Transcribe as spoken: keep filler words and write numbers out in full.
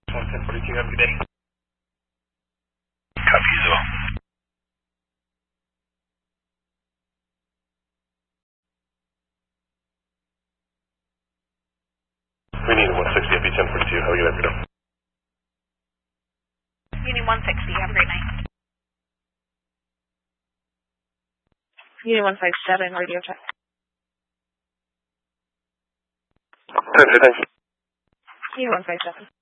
one ten forty-two, have a good day. Copy as well. We need one sixty F E ten forty-two, have a good afternoon. Unit one sixty, have a great night. Unit one five seven, radio check. Thanks. Unit one five seven.